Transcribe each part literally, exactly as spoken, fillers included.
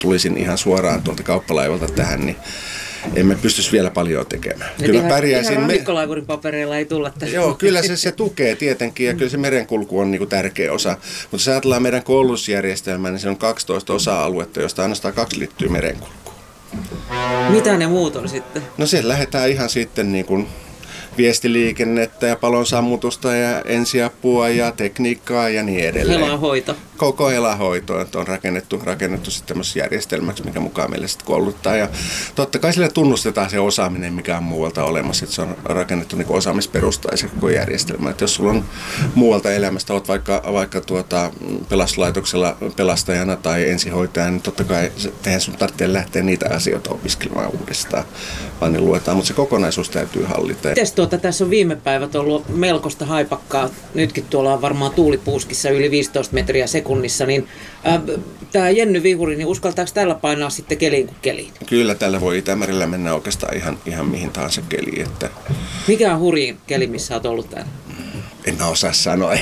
tulisin ihan suoraan tuolta kauppalaivalta tähän, niin emme pystyisi vielä paljon tekemään. Kyllä ihan, pärjäisin. Ihan rannikkolaivurin papereilla ei tulla tähän. Joo, kyllä se, se tukee tietenkin ja kyllä se merenkulku on niin kuin tärkeä osa. Mutta jos ajatellaan meidän koulutusjärjestelmää, niin se on kaksitoista osa-aluetta, josta ainoastaan kaksi liittyy merenkulkuun. Mitä ne muut on sitten? No siellä lähdetään ihan sitten niin kuin viestiliikennettä ja palon sammutusta ja ensiapua ja tekniikkaa ja niin edelleen. Elähoito. Koko elähoito, että on rakennettu, rakennettu sitten tämmöisessä järjestelmäksi, mikä mukaan meille sitten kouluttaa. Ja totta kai sille tunnustetaan se osaaminen, mikä on muualta olemassa, että se on rakennettu niin kuin osaamisperustaisen koko järjestelmä. Että jos sulla on muualta elämästä, olet vaikka, vaikka tuota pelastuslaitoksella pelastajana tai ensihoitajana, niin totta kai eihän sun tarvitse lähteä niitä asioita opiskelemaan uudestaan, vaan ne luetaan, mutta se kokonaisuus täytyy hallita. Mites tuota, tässä on viime päivät ollut melkoista haipakkaa, nytkin tuolla on varmaan tuulipuuskissa yli viisitoista metriä sekunnissa, niin äh, tämä Jenny Vihuri, niin uskaltaako tällä painaa sitten keliin kuin keliin? Kyllä, tällä voi Itämerellä mennä oikeastaan ihan, ihan mihin tahansa keliin. Että... Mikä on hurjin keli, missä olet ollut täällä? En mä osaa sanoa.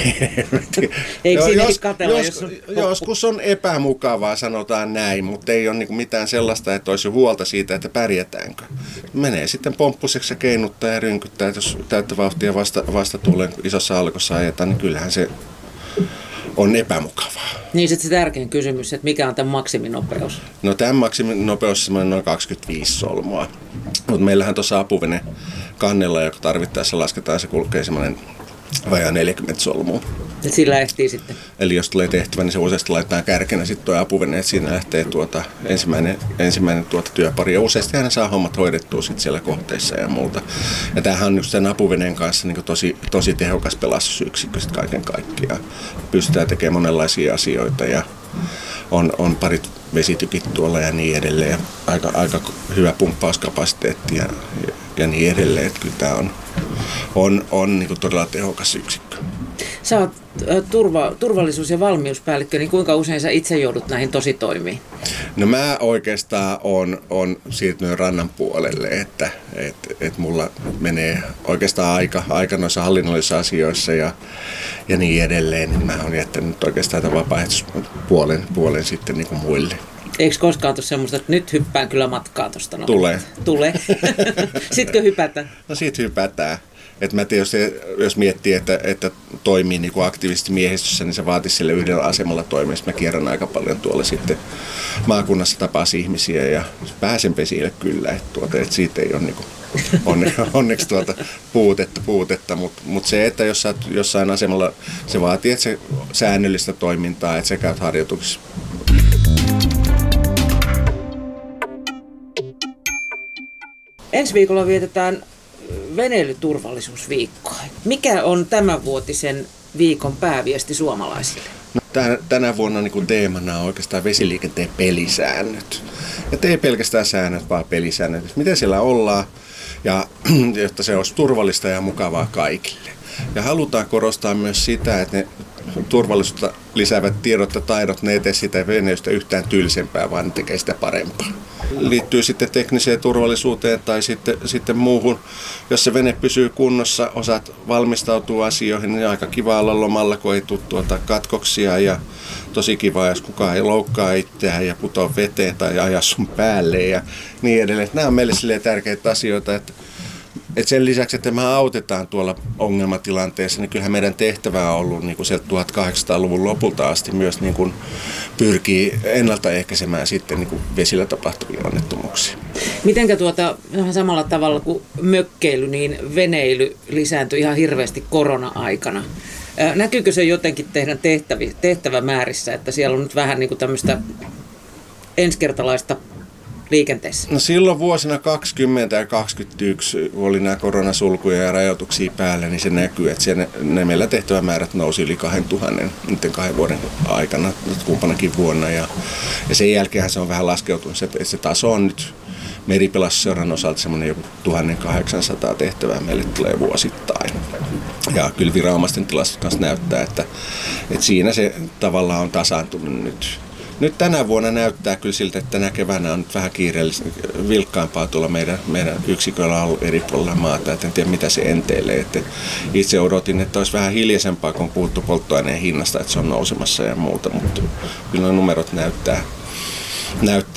Eikö siinä jos, katella, jos, jos on joskus on epämukavaa, sanotaan näin, mutta ei ole niinku mitään sellaista, että olisi huolta siitä, että pärjätäänkö. Menee sitten pomppuseksi ja keinuttaa ja rynkyttää, että jos täyttä vauhtia vasta, vasta tulee isossa alkossa ajetaan, niin kyllähän se on epämukavaa. Niin sitten se tärkein kysymys, että mikä on tämän maksiminopeus? No tämän maksiminopeus on noin kaksikymmentäviisi solmua, mutta meillähän tuossa apuvene kannella, joka tarvittaessa lasketaan, se kulkee semmoinen vajaa neljäkymmentä solmua. Ja sillä ehtii sitten? Eli jos tulee tehtävä, niin se useasti laitetaan kärkenä sitten tuo apuvene, että siinä lähtee tuota, ensimmäinen, ensimmäinen tuota työpari. Ja useasti hän saa hommat hoidettua sitten siellä kohteissa ja muuta. Ja tämähän on just sen apuveneen kanssa niin tosi, tosi tehokas pelastusyksikkö sitten kaiken kaikkiaan. Pystytään tekemään monenlaisia asioita ja on, on parit vesitykit tuolla ja niin edelleen. Ja aika, aika hyvä pumppauskapasiteetti ja, ja, ja niin edelleen. Että kyllä tämä on, on, on niin todella tehokas yksikkö. Sä oot turva, turvallisuus- ja valmiuspäällikkö, niin kuinka usein sä itse joudut näihin tositoimiin? No mä oikeastaan on, on siirtynyt rannan puolelle, että et, et mulla menee oikeastaan aika, aika noissa hallinnollisissa asioissa ja, ja niin edelleen. Niin mä oon jättänyt oikeastaan tämän vapaaehtoispuolen puolen sitten niin kuin muille. Eikö koskaan tule semmoista, että nyt hyppään kyllä matkaa tuosta? No, Tulee. Tulee. Sitkö hypätään? No sit hypätään. Et mä tietysti, jos miettii, että, että toimii niin kuin aktiivisesti miehistössä, niin se vaatisi sille yhdellä asemalla toimia. Mä kierrän aika paljon tuolla sitten maakunnassa tapasi ihmisiä ja pääsen pesille kyllä. Että tuota, et siitä ei ole niin kuin onne, onneksi tuota puutetta, puutetta. mutta mut se, että jos sä oot jossain asemalla, se vaatii että se säännöllistä toimintaa, että sä käyt harjoituksissa. Ensi viikolla vietetään veneilyturvallisuusviikkoa. Mikä on tämänvuotisen viikon pääviesti suomalaisille? No, tänä vuonna niin kuin teemana on oikeastaan vesiliikenteen pelisäännöt. Ja ei pelkästään säännöt, vaan pelisäännöt. Miten siellä ollaan, ja jotta se olisi turvallista ja mukavaa kaikille. Ja halutaan korostaa myös sitä, että ne turvallisuutta lisäävät tiedot ja taidot, ne ei tee sitä veneilystä yhtään tylsempää, vaan ne tekee sitä parempaa. Liittyy sitten tekniseen turvallisuuteen tai sitten, sitten muuhun. Jos se vene pysyy kunnossa, osaat valmistautua asioihin, niin aika kiva olla lomalla, kun ei tule tuota katkoksia ja tosi kiva, jos kukaan ei loukkaa itseään ja putoa veteen tai aja sun päälle ja niin edelleen. Nämä on meille silleen tärkeitä asioita, että Et sen lisäksi, että me autetaan tuolla ongelmatilanteessa, niin kyllähän meidän tehtävä on ollut niin kuin sieltä tuhatkahdeksansataaluvun lopulta asti myös niin kuin pyrkii ennaltaehkäisemään sitten niin kuin vesillä tapahtuvia onnettomuuksia. Mitenkä tuota, vähän samalla tavalla kuin mökkeily, niin veneily lisääntyi ihan hirveästi korona-aikana. Näkyykö se jotenkin teidän tehtävi, tehtävämäärissä, että siellä on nyt vähän niin kuin tämmöistä ensikertalaista liikenteessä? No silloin vuosina kaksikymmentä ja kaksikymmentäyksi, kun oli nämä koronasulkuja ja rajoituksia päällä, niin se näkyy, että ne, ne meillä tehtävämäärät nousi yli kaksituhatta niiden kahden vuoden aikana, kumpanakin vuonna. Ja, ja sen jälkeen se on vähän laskeutunut, että se taso on nyt Meripelastusseuran osalta semmoinen joku tuhatkahdeksansataa tehtävää meille tulee vuosittain. Ja kyllä viranomaisten tilastot kanssa näyttää, että, että siinä se tavallaan on tasaantunut nyt. Nyt tänä vuonna näyttää kyllä siltä, että tänä keväänä on nyt vähän kiireellistä, vilkkaampaa tuolla meidän, meidän yksiköllä ollut eri puolilla maata. Et en tiedä, mitä se enteilee. Et itse odotin, että olisi vähän hiljaisempaa, kun on puhuttu polttoaineen hinnasta, että se on nousemassa ja muuta, mutta kyllä nuo numerot näyttää, näyttää